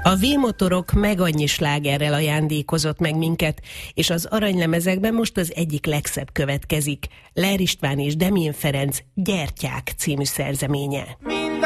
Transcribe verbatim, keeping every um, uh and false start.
A V-motorok meg annyi slágerrel ajándékozott meg minket, és az aranylemezekben most az egyik legszebb következik. Ler István és Demén Ferenc Gyertyák című szerzeménye.